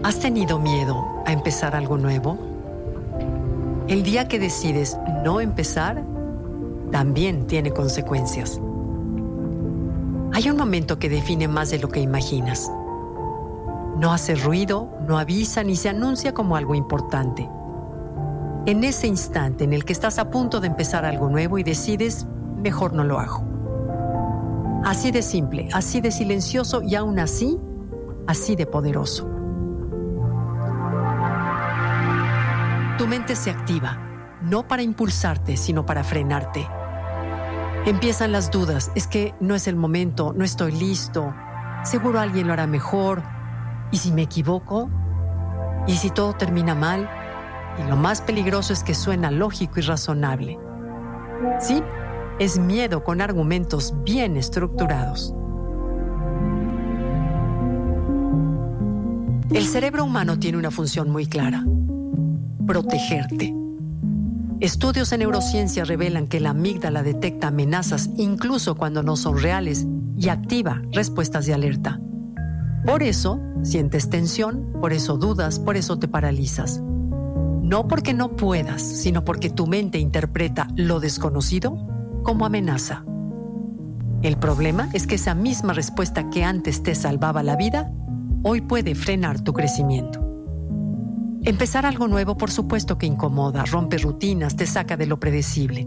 ¿Has tenido miedo a empezar algo nuevo? El día que decides no empezar, también tiene consecuencias. Hay un momento que define más de lo que imaginas. No hace ruido, no avisa ni se anuncia como algo importante. En ese instante en el que estás a punto de empezar algo nuevo y decides, mejor no lo hago. Así de simple, así de silencioso y aún así de poderoso. Tu mente se activa, no para impulsarte, sino para frenarte. Empiezan las dudas, es que no es el momento, no estoy listo, seguro alguien lo hará mejor. ¿Y si me equivoco? ¿Y si todo termina mal? Y lo más peligroso es que suena lógico y razonable. Sí, es miedo con argumentos bien estructurados. El cerebro humano tiene una función muy clara: protegerte. Estudios en neurociencia revelan que la amígdala detecta amenazas incluso cuando no son reales y activa respuestas de alerta. Por eso sientes tensión, por eso dudas, por eso te paralizas. No porque no puedas, sino porque tu mente interpreta lo desconocido como amenaza. El problema es que esa misma respuesta que antes te salvaba la vida, hoy puede frenar tu crecimiento. Empezar algo nuevo, por supuesto que incomoda, rompe rutinas, te saca de lo predecible.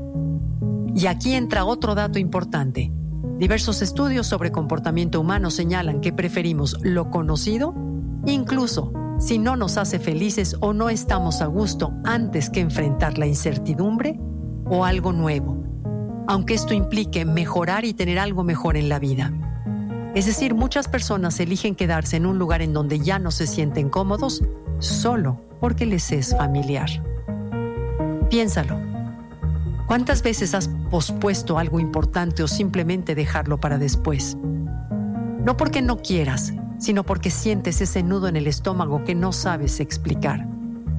Y aquí entra otro dato importante. Diversos estudios sobre comportamiento humano señalan que preferimos lo conocido, incluso si no nos hace felices o no estamos a gusto, antes que enfrentar la incertidumbre o algo nuevo, aunque esto implique mejorar y tener algo mejor en la vida. Es decir, muchas personas eligen quedarse en un lugar en donde ya no se sienten cómodos solo porque les es familiar. Piénsalo. ¿Cuántas veces has pospuesto algo importante o simplemente dejarlo para después? No porque no quieras, sino porque sientes ese nudo en el estómago que no sabes explicar.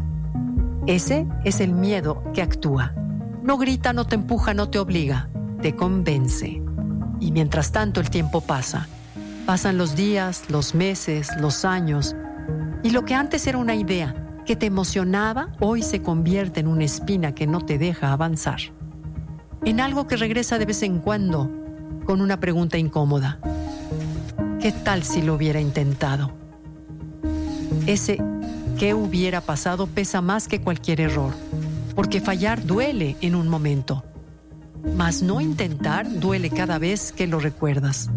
Ese es el miedo que actúa. No grita, no te empuja, no te obliga, te convence. Y mientras tanto el tiempo pasa. Pasan los días, los meses, los años, y lo que antes era una idea que te emocionaba, hoy se convierte en una espina que no te deja avanzar. En algo que regresa de vez en cuando, con una pregunta incómoda. ¿Qué tal si lo hubiera intentado? Ese ¿qué hubiera pasado? Pesa más que cualquier error, porque fallar duele en un momento, mas no intentar duele cada vez que lo recuerdas.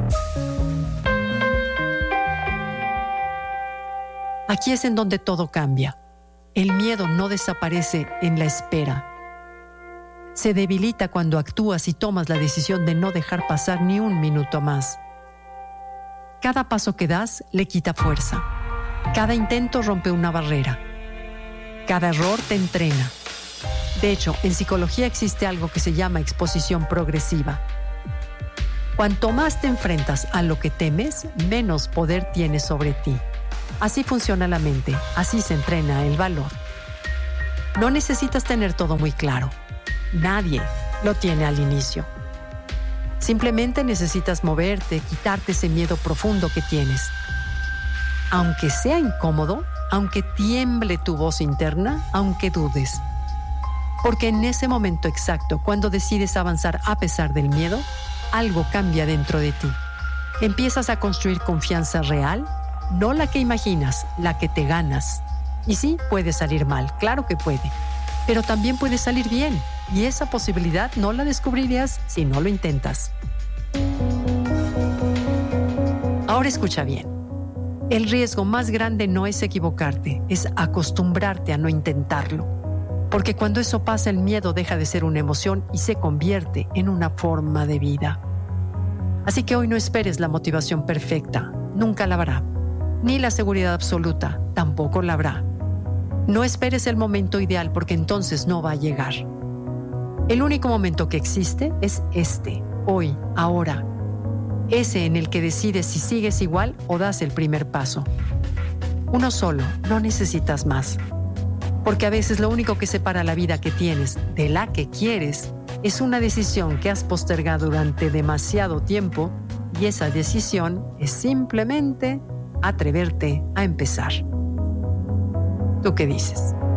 Aquí es en donde todo cambia. El miedo no desaparece en la espera. Se debilita cuando actúas y tomas la decisión de no dejar pasar ni un minuto más. Cada paso que das le quita fuerza. Cada intento rompe una barrera. Cada error te entrena. De hecho, en psicología existe algo que se llama exposición progresiva. Cuanto más te enfrentas a lo que temes, menos poder tienes sobre ti. Así funciona la mente, así se entrena el valor. No necesitas tener todo muy claro. Nadie lo tiene al inicio. Simplemente necesitas moverte, quitarte ese miedo profundo que tienes. Aunque sea incómodo, aunque tiemble tu voz interna, aunque dudes. Porque en ese momento exacto, cuando decides avanzar a pesar del miedo, algo cambia dentro de ti. Empiezas a construir confianza real, no la que imaginas, la que te ganas. Y sí, puede salir mal, claro que puede, pero también puede salir bien, y esa posibilidad no la descubrirías si no lo intentas. Ahora escucha bien. El riesgo más grande no es equivocarte, es acostumbrarte a no intentarlo. Porque cuando eso pasa, el miedo deja de ser una emoción y se convierte en una forma de vida. Así que hoy no esperes la motivación perfecta, nunca la habrá. Ni la seguridad absoluta, tampoco la habrá. No esperes el momento ideal porque entonces no va a llegar. El único momento que existe es este, hoy, ahora. Ese en el que decides si sigues igual o das el primer paso. Uno solo, no necesitas más. Porque a veces lo único que separa la vida que tienes de la que quieres es una decisión que has postergado durante demasiado tiempo y esa decisión es simplemente atreverte a empezar. ¿Tú qué dices?